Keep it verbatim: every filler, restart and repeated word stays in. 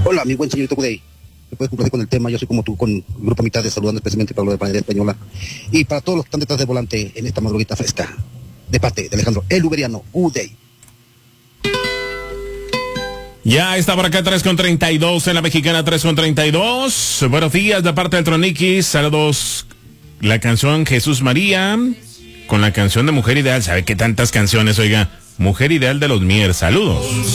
Hola, mi buen señorito Cudey. Me puedes complacer con el tema. Yo soy como tú, con el Grupo Mitades, saludando especialmente para lo de Panadería Española. Y para todos los que están detrás del volante en esta madruguita fresca. De parte de Alejandro El Uberiano, Cudey. Ya está por acá tres con treinta y dos en la mexicana, tres con treinta y dos. Buenos días de parte del Troniquis. Saludos. La canción Jesús María con la canción de Mujer Ideal. ¿Sabe qué tantas canciones? Oiga, Mujer Ideal de los Mier. Saludos.